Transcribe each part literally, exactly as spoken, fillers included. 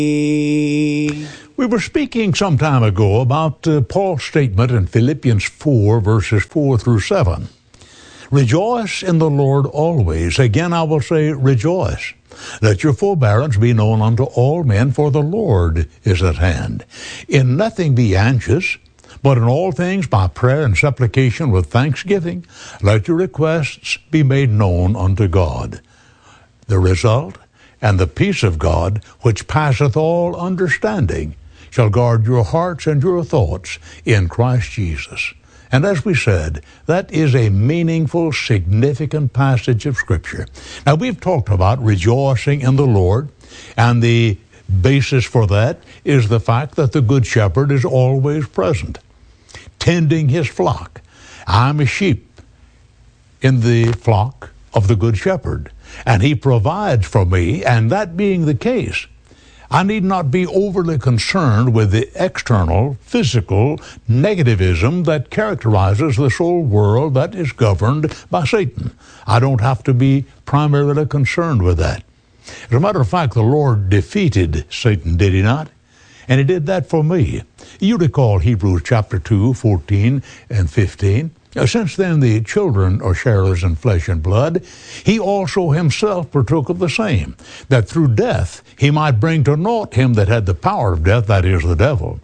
We were speaking some time ago about uh, Paul's statement in Philippians four, verses four through seven. Rejoice in the Lord always. Again, I will say, rejoice. Let your forbearance be known unto all men, for the Lord is at hand. In nothing be anxious, but in all things by prayer and supplication with thanksgiving, let your requests be made known unto God. The result, and the peace of God, which passeth all understanding, shall guard your hearts and your thoughts in Christ Jesus. And as we said, that is a meaningful, significant passage of Scripture. Now, we've talked about rejoicing in the Lord, and the basis for that is the fact that the Good Shepherd is always present, tending his flock. I'm a sheep in the flock of the Good Shepherd, and he provides for me, and that being the case, I need not be overly concerned with the external, physical negativism that characterizes this whole world that is governed by Satan. I don't have to be primarily concerned with that. As a matter of fact, the Lord defeated Satan, did he not? And he did that for me. You recall Hebrews chapter two, fourteen and fifteen. Since then the children are sharers in flesh and blood, he also himself partook of the same, that through death he might bring to naught him that had the power of death, that is, the devil.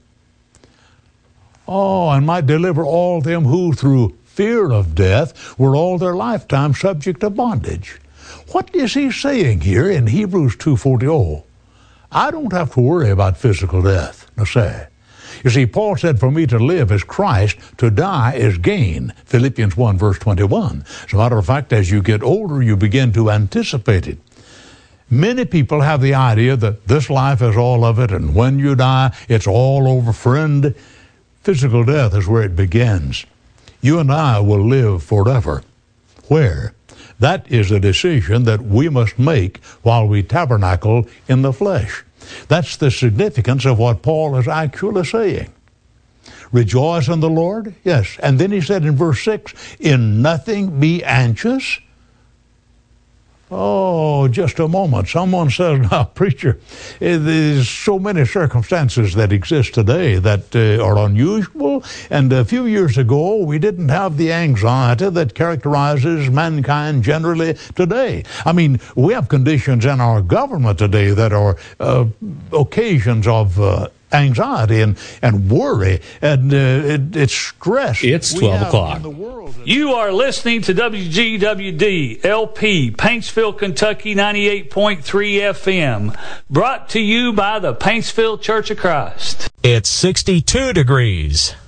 Oh, and might deliver all them who through fear of death were all their lifetime subject to bondage. What is he saying here in Hebrews two forty? Oh, I don't have to worry about physical death. No, say. You see, Paul said, for me to live is Christ, to die is gain. Philippians one, verse twenty-one. As a matter of fact, as you get older, you begin to anticipate it. Many people have the idea that this life is all of it, and when you die, it's all over. Friend, physical death is where it begins. You and I will live forever. Where? That is a decision that we must make while we tabernacle in the flesh. That's the significance of what Paul is actually saying. Rejoice in the Lord, yes. And then he said in verse six, in nothing be anxious. Oh, just a moment. Someone says, now, preacher, there's so many circumstances that exist today that uh, are unusual. And a few years ago, we didn't have the anxiety that characterizes mankind generally today. I mean, we have conditions in our government today that are uh, occasions of uh, anxiety and, and worry, and uh, it, it's stress. It's twelve o'clock. You are listening to W G W D L P, Paintsville, Kentucky, ninety-eight point three F M, brought to you by the Paintsville Church of Christ. It's sixty-two degrees.